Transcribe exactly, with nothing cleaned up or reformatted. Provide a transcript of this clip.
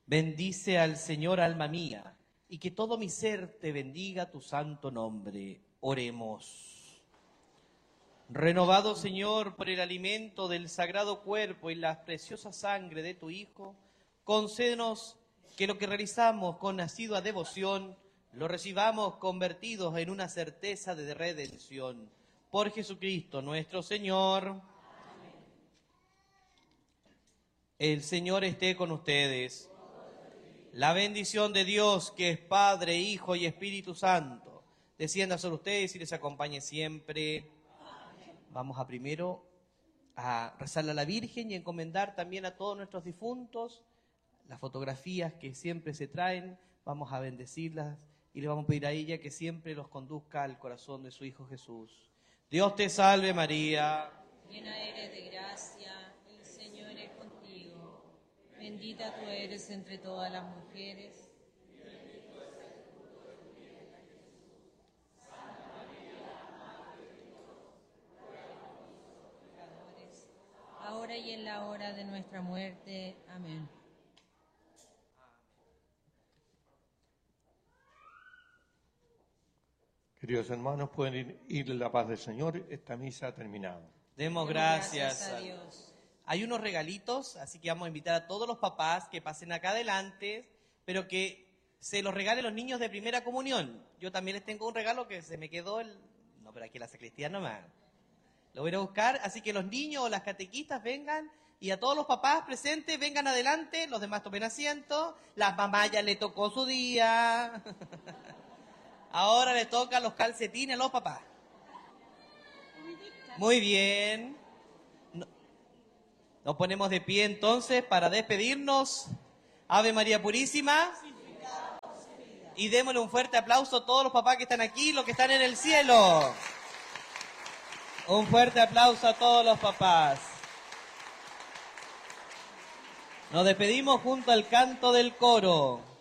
Bendice al Señor, alma mía, y que todo mi ser te bendiga tu santo nombre. Oremos. Renovado, Señor, por el alimento del sagrado cuerpo y la preciosa sangre de tu Hijo, concédenos que lo que realizamos con asidua devoción lo recibamos convertidos en una certeza de redención. Por Jesucristo nuestro Señor. Amén. El Señor esté con ustedes. La bendición de Dios, que es Padre, Hijo y Espíritu Santo, descienda sobre ustedes y les acompañe siempre. Amén. Vamos a primero a rezarle a la Virgen y encomendar también a todos nuestros difuntos las fotografías que siempre se traen. Vamos a bendecirlas y le vamos a pedir a ella que siempre los conduzca al corazón de su Hijo Jesús. Dios te salve, María. Llena eres de gracia, el Señor es contigo. Bendita tú eres entre todas las mujeres. Santa María, Madre de Dios, ruega por nosotros pecadores, ahora y en la hora de nuestra muerte. Amén. Queridos hermanos, pueden ir, ir en la paz del Señor. Esta misa ha terminado. Demos gracias, gracias a Dios. Hay unos regalitos, así que vamos a invitar a todos los papás que pasen acá adelante, pero que se los regalen los niños de primera comunión. Yo también les tengo un regalo que se me quedó, el... no, pero aquí en la sacristía nomás. Lo voy a buscar, así que los niños o las catequistas vengan, y a todos los papás presentes vengan adelante, los demás tomen asiento. Las mamás ya le tocó su día. Ahora le tocan los calcetines a los papás. Muy bien. Nos ponemos de pie entonces para despedirnos. Ave María Purísima. Y démosle un fuerte aplauso a todos los papás que están aquí, los que están en el cielo. Un fuerte aplauso a todos los papás. Nos despedimos junto al canto del coro.